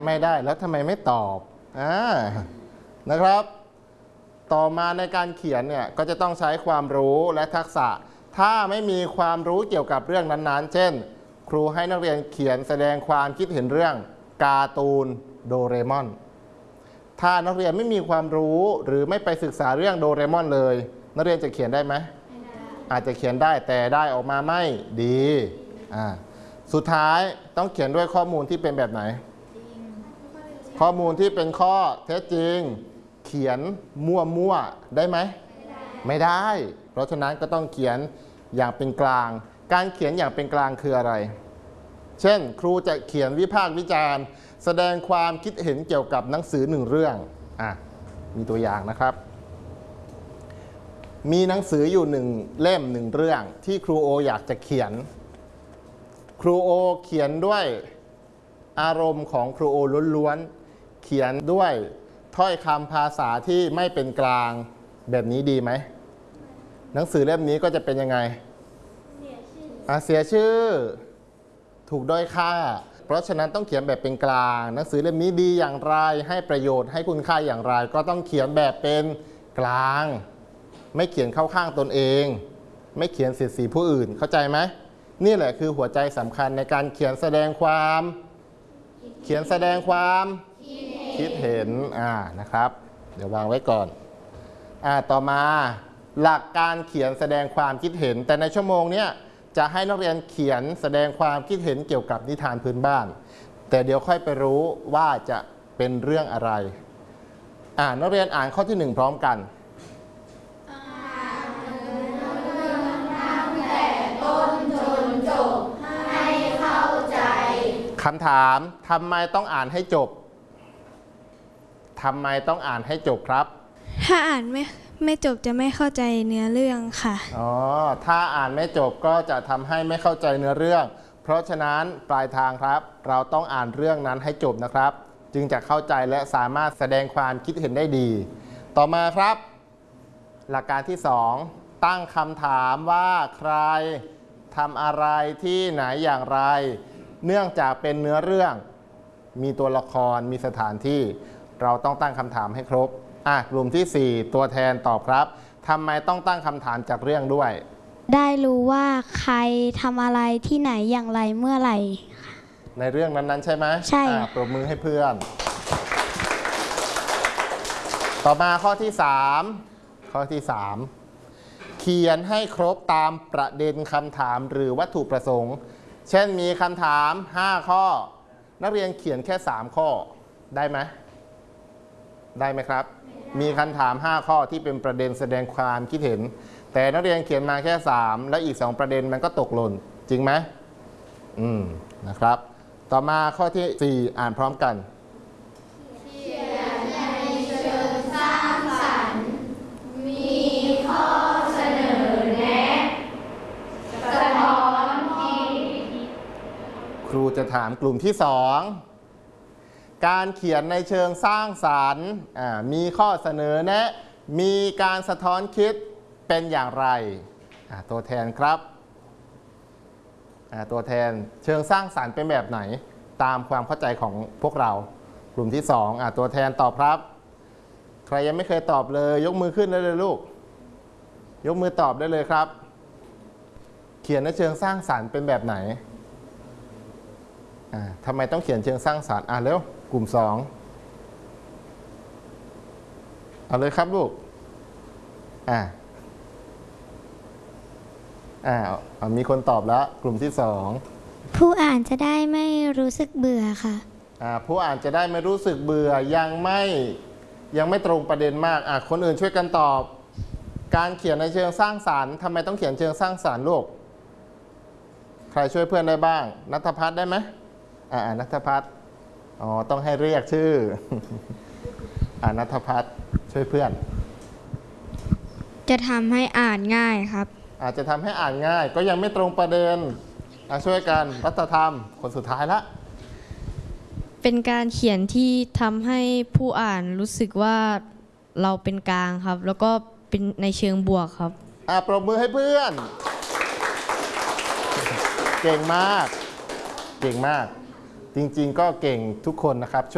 ไม่ได้แล้วทำไมไม่ตอบนะครับต่อมาในการเขียนเนี่ยก็จะต้องใช้ความรู้และทักษะถ้าไม่มีความรู้เกี่ยวกับเรื่องนั้นๆเช่นครูให้นักเรียนเขียนแสดงความคิดเห็นเรื่องการ์ตูนโดเรมอนถ้านักเรียนไม่มีความรู้หรือไม่ไปศึกษาเรื่องโดเรมอนเลยนักเรียนจะเขียนได้ไหมอาจจะเขียนได้แต่ได้ออกมาไม่ดีสุดท้ายต้องเขียนด้วยข้อมูลที่เป็นแบบไหนข้อมูลที่เป็นข้อเท็จจริงเขียนมั่วๆได้ไหมไม่ได้เพราะฉะนั้นก็ต้องเขียนอย่างเป็นกลางการเขียนอย่างเป็นกลางคืออะไรเช่นครูจะเขียนวิพากษ์วิจารณ์แสดงความคิดเห็นเกี่ยวกับหนังสือหนึ่งเรื่องมีตัวอย่างนะครับมีหนังสืออยู่หนึ่งเล่มหนึ่งเรื่องที่ครูโออยากจะเขียนครูโอเขียนด้วยอารมณ์ของครูโอล้วนๆเขียนด้วยถ้อยคำภาษาที่ไม่เป็นกลางแบบนี้ดีไหมหนังสือเล่มนี้ก็จะเป็นยังไงเสียชื่อถูกด้อยค่าเพราะฉะนั้นต้องเขียนแบบเป็นกลางหนังสือเล่มนี้ดีอย่างไรให้ประโยชน์ให้คุณค่าอย่างไรก็ต้องเขียนแบบเป็นกลางไม่เขียนเข้าข้างตนเองไม่เขียนเสียดสีผู้อื่นเข้าใจไหมนี่แหละคือหัวใจสำคัญในการเขียนแสดงความคิดเห็นนะครับเดี๋ยววางไว้ก่อนต่อมาหลักการเขียนแสดงความคิดเห็นแต่ในชั่วโมงนี้จะให้นักเรียนเขียนแสดงความคิดเห็นเกี่ยวกับนิทานพื้นบ้านแต่เดี๋ยวค่อยไปรู้ว่าจะเป็นเรื่องอะไรนักเรียนอ่านข้อที่1พร้อมกันคำถามทำไมต้องอ่านให้จบทำไมต้องอ่านให้จบครับถ้าอ่านไม่จบจะไม่เข้าใจเนื้อเรื่องค่ะถ้าอ่านไม่จบก็จะทำให้ไม่เข้าใจเนื้อเรื่องเพราะฉะนั้นปลายทางครับเราต้องอ่านเรื่องนั้นให้จบนะครับจึงจะเข้าใจและสามารถแสดงความคิดเห็นได้ดีต่อมาครับหลักการที่2ตั้งคำถามว่าใครทำอะไรที่ไหนอย่างไรเนื่องจากเป็นเนื้อเรื่องมีตัวละครมีสถานที่เราต้องตั้งคำถามให้ครบกลุ่มที่4ตัวแทนตอบครับทำไมต้องตั้งคำถามจากเรื่องด้วยได้รู้ว่าใครทำอะไรที่ไหนอย่างไรเมื่อไหร่ในเรื่องนั้นๆใช่ไหมใช่ปรบมือให้เพื่อนต่อมาข้อที่3เขียนให้ครบตามประเด็นคำถามหรือวัตถุประสงค์เช่นมีคำถาม5ข้อนักเรียนเขียนแค่3ข้อได้ไหมครับมีคำถาม5ข้อที่เป็นประเด็นแสดงความคิดเห็นแต่นักเรียนเขียนมาแค่3และอีก2ประเด็นมันก็ตกหล่นจริงไหมนะครับต่อมาข้อที่4อ่านพร้อมกันเขียนในเชิงสร้างสรรค์มีข้อเสนอแนะสะท้อนคิดครูจะถามกลุ่มที่2การเขียนในเชิงสร้างสรรค์มีข้อเสนอแนะมีการสะท้อนคิดเป็นอย่างไรตัวแทนครับตัวแทนเชิงสร้างสรรค์เป็นแบบไหนตามความเข้าใจของพวกเรากลุ่มที่2ตัวแทนตอบครับใครยังไม่เคยตอบเลยยกมือขึ้นได้เลยลูกยกมือตอบได้เลยครับเขียนในเชิงสร้างสรรค์เป็นแบบไหนทำไมต้องเขียนเชิงสร้างสรรค์เร็วกลุ่ม2เอาเลยครับลูกมีคนตอบแล้วกลุ่มที่2 ผู้อ่านจะได้ไม่รู้สึกเบื่อค่ะผู้อ่านจะได้ไม่รู้สึกเบื่อยังไม่ตรงประเด็นมากคนอื่นช่วยกันตอบการเขียนในเชิงสร้างสรรค์ทำไมต้องเขียนเชิงสร้างสรรค์ลูกใครช่วยเพื่อนได้บ้างณัฐพัฒน์ได้ไหมณัฐพัฒน์ต้องให้เรียกชื่อณัฐพัฒน์ช่วยเพื่อนจะทำให้อ่านง่ายครับอาจจะทำให้อ่านง่ายก็ยังไม่ตรงประเด็นช่วยกันรัฐธรรมคนสุดท้ายละเป็นการเขียนที่ทำให้ผู้อ่านรู้สึกว่าเราเป็นกลางครับแล้วก็เป็นในเชิงบวกครับปรบมือให้เพื่อนเก่งมากจริงๆก็เก่งทุกคนนะครับ